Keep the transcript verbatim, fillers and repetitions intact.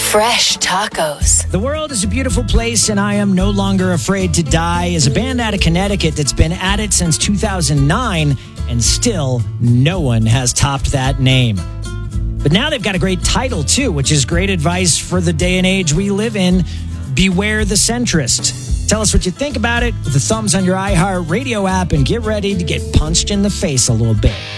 Fresh tacos. The World is a Beautiful Place and I Am No Longer Afraid to Die is a band out of Connecticut that's been at it since two thousand nine, and still no one has topped that name. But now they've got a great title too, which is great advice for the day and age we live in. Beware the Centrist. Tell us what you think about it with the thumbs on your iHeart Radio app and get ready to get punched in the face a little bit.